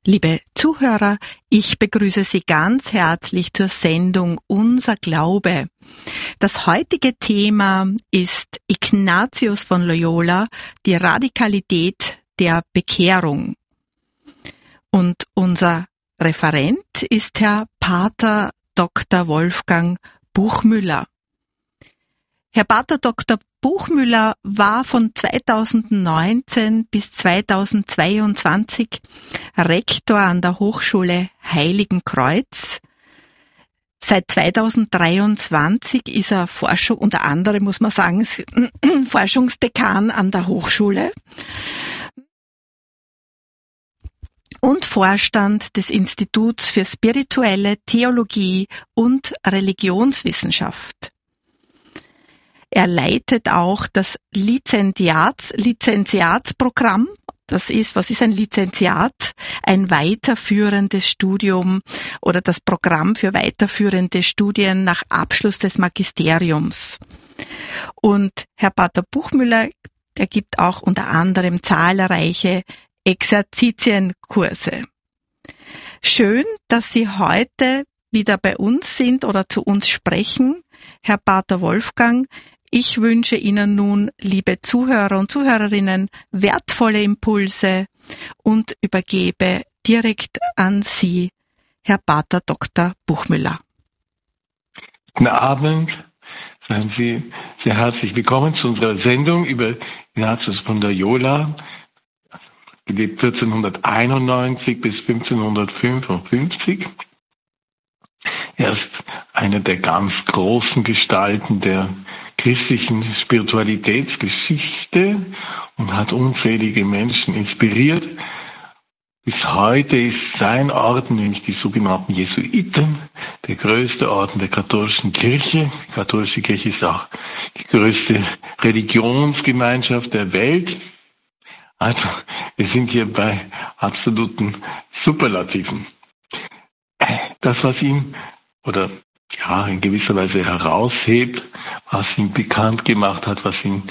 Liebe Zuhörer, ich begrüße Sie ganz herzlich zur Sendung Unser Glaube. Das heutige Thema ist Ignatius von Loyola, die Radikalität der Bekehrung. Und unser Referent ist Herr Pater Dr. Wolfgang Buchmüller. Herr Pater Dr. Buchmüller war von 2019 bis 2022 Rektor an der Hochschule Heiligenkreuz. Seit 2023 ist er unter anderem, muss man sagen, Forschungsdekan an der Hochschule und Vorstand des Instituts für spirituelle Theologie und Religionswissenschaft. Er leitet auch das Lizenziatsprogramm. Das ist, was ist ein Lizenziat? Ein weiterführendes Studium oder das Programm für weiterführende Studien nach Abschluss des Magisteriums. Und Herr Pater Buchmüller, der gibt auch unter anderem zahlreiche Exerzitienkurse. Schön, dass Sie heute wieder bei uns sind oder zu uns sprechen, Herr Pater Wolfgang. Ich wünsche Ihnen nun, liebe Zuhörer und Zuhörerinnen, wertvolle Impulse und übergebe direkt an Sie, Herr Pater Dr. Buchmüller. Guten Abend, seien Sie sehr herzlich willkommen zu unserer Sendung über Ignatius von Loyola, gelebt 1491 bis 1555. Er ist einer der ganz großen Gestalten der christlichen Spiritualitätsgeschichte und hat unzählige Menschen inspiriert. Bis heute ist sein Orden, nämlich die sogenannten Jesuiten, der größte Orden der katholischen Kirche. Die katholische Kirche ist auch die größte Religionsgemeinschaft der Welt. Also wir sind hier bei absoluten Superlativen. Das, was ihn in gewisser Weise heraushebt, was ihn bekannt gemacht hat, was ihn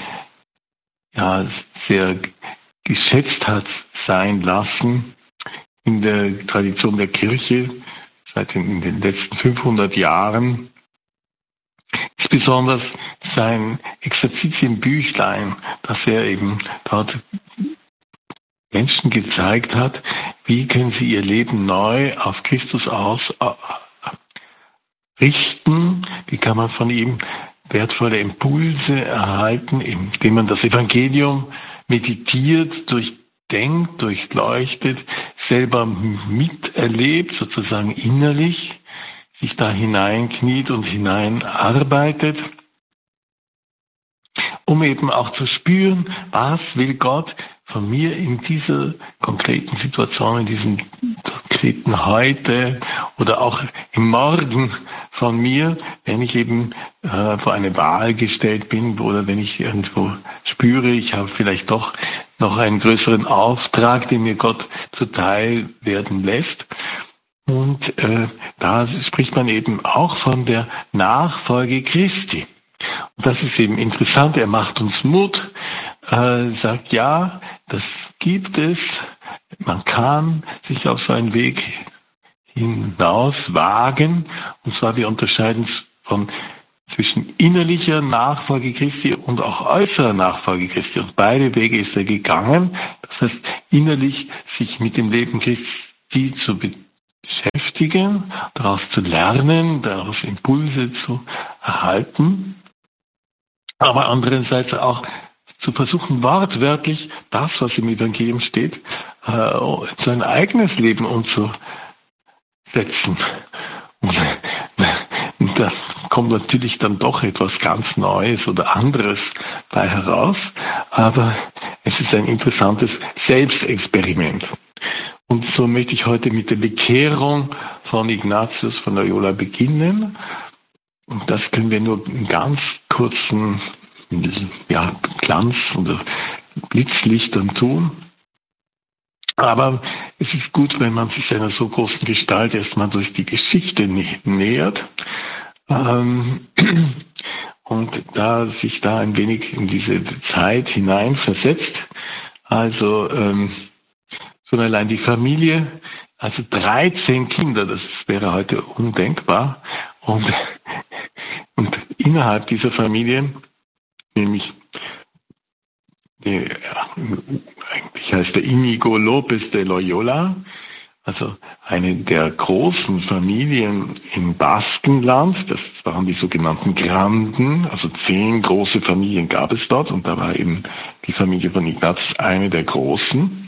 sehr geschätzt hat sein lassen in der Tradition der Kirche in den letzten 500 Jahren, ist besonders sein Exerzitienbüchlein, dass er eben dort Menschen gezeigt hat, wie können sie ihr Leben neu auf Christus richten, wie kann man von ihm wertvolle Impulse erhalten, indem man das Evangelium meditiert, durchdenkt, durchleuchtet, selber miterlebt, sozusagen innerlich, sich da hineinkniet und hineinarbeitet, um eben auch zu spüren, was will Gott von mir in dieser konkreten Situation, in diesem konkreten Heute oder auch im Morgen von mir, wenn ich eben vor eine Wahl gestellt bin oder wenn ich irgendwo spüre, ich habe vielleicht doch noch einen größeren Auftrag, den mir Gott zuteil werden lässt. Und da spricht man eben auch von der Nachfolge Christi. Und das ist eben interessant, er macht uns Mut, sagt, ja, das gibt es, man kann sich auf so einen Weg hinaus wagen, und zwar wir unterscheiden zwischen innerlicher Nachfolge Christi und auch äußerer Nachfolge Christi. Und beide Wege ist er gegangen, das heißt innerlich sich mit dem Leben Christi zu beschäftigen, daraus zu lernen, daraus Impulse zu erhalten, aber andererseits auch zu versuchen, wortwörtlich das, was im Evangelium steht, zu ein eigenes Leben umzusetzen. Und da kommt natürlich dann doch etwas ganz Neues oder anderes bei heraus, aber es ist ein interessantes Selbstexperiment. Und so möchte ich heute mit der Bekehrung von Ignatius von Loyola beginnen. Und das können wir nur in ganz kurzen Glanz oder Blitzlichtern tun. Aber es ist gut, wenn man sich einer so großen Gestalt erstmal durch die Geschichte nähert und sich da ein wenig in diese Zeit hineinversetzt. Also schon allein die Familie, also 13 Kinder, das wäre heute undenkbar. Und innerhalb dieser Familie, nämlich eigentlich heißt er Inigo López de Loyola, also eine der großen Familien im Baskenland, das waren die sogenannten Granden, also 10 große Familien gab es dort und da war eben die Familie von Ignatius eine der großen.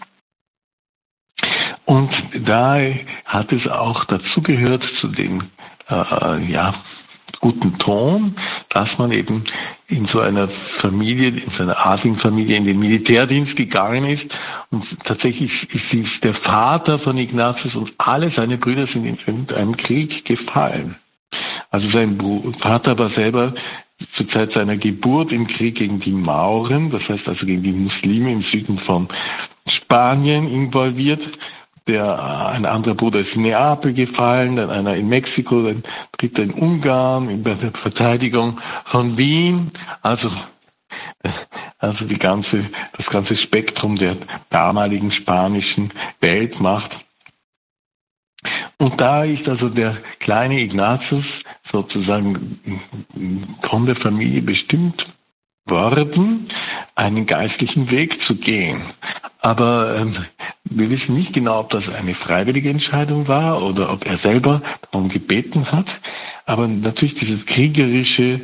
Und da hat es auch dazugehört zu den guten Ton, dass man eben in so einer Familie, in so einer adligen Familie in den Militärdienst gegangen ist und tatsächlich ist der Vater von Ignatius und alle seine Brüder sind in irgendeinem Krieg gefallen. Also sein Vater war selber zur Zeit seiner Geburt im Krieg gegen die Mauren, das heißt also gegen die Muslime im Süden von Spanien involviert. Ein anderer Bruder ist in Neapel gefallen, dann einer in Mexiko, dann dritter in Ungarn, bei der Verteidigung von Wien. Also das ganze Spektrum der damaligen spanischen Weltmacht. Und da ist also der kleine Ignatius sozusagen von der Familie bestimmt worden, einen geistlichen Weg zu gehen. Aber wir wissen nicht genau, ob das eine freiwillige Entscheidung war oder ob er selber darum gebeten hat. Aber natürlich dieses Kriegerische,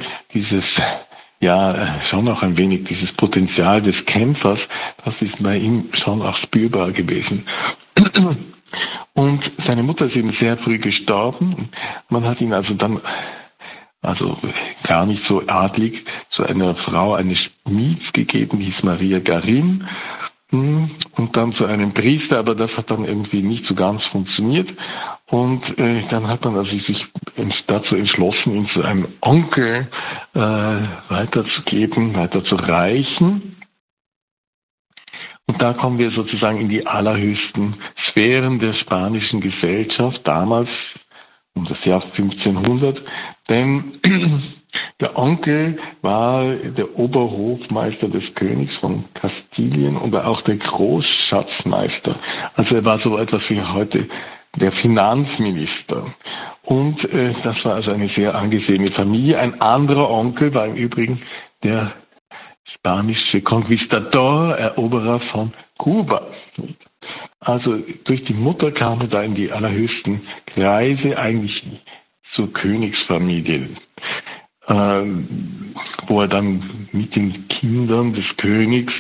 schon auch ein wenig dieses Potenzial des Kämpfers, das ist bei ihm schon auch spürbar gewesen. Und seine Mutter ist eben sehr früh gestorben. Man hat ihn also dann, gar nicht so adlig, zu einer Frau eines Schmieds gegeben, die hieß Maria Garin. Und dann zu einem Priester, aber das hat dann irgendwie nicht so ganz funktioniert. Und dann hat man also sich dazu entschlossen, ihn zu einem Onkel weiterzugeben, weiterzureichen. Und da kommen wir sozusagen in die allerhöchsten Sphären der spanischen Gesellschaft, damals um das Jahr 1500, denn der Onkel war der Oberhofmeister des Königs von Kastilien und auch der Großschatzmeister. Also er war so etwas wie heute der Finanzminister. Und das war also eine sehr angesehene Familie. Ein anderer Onkel war im Übrigen der spanische Conquistador, Eroberer von Kuba. Also durch die Mutter kam er da in die allerhöchsten Kreise, eigentlich zur Königsfamilie, wo er dann mit den Kindern des Königs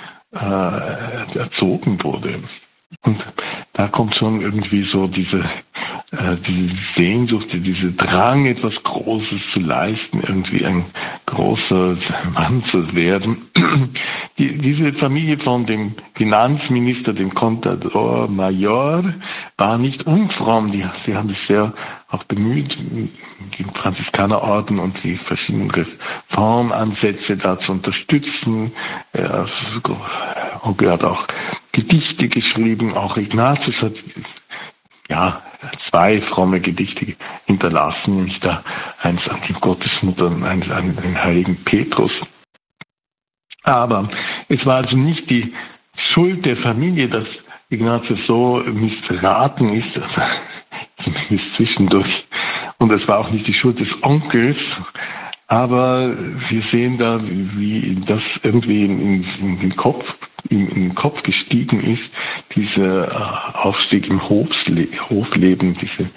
erzogen wurde. Und da kommt schon irgendwie so diese Sehnsucht, dieser Drang, etwas Großes zu leisten, irgendwie ein großer Mann zu werden. Diese Familie von dem Finanzminister, dem Contador Mayor, war nicht unfromm. Sie haben sich sehr auch bemüht, den Franziskanerorden und die verschiedenen Reformansätze da zu unterstützen. Onkel hat auch Gedichte geschrieben, auch Ignatius hat 2 fromme Gedichte hinterlassen, nämlich da eins an die Gottesmutter und eins an den heiligen Petrus. Aber es war also nicht die Schuld der Familie, dass Ignatius so missraten ist, zumindest zwischendurch. Und es war auch nicht die Schuld des Onkels, aber wir sehen da, wie das irgendwie in den Kopf gestiegen ist, dieser Aufstieg im Hofleben, diese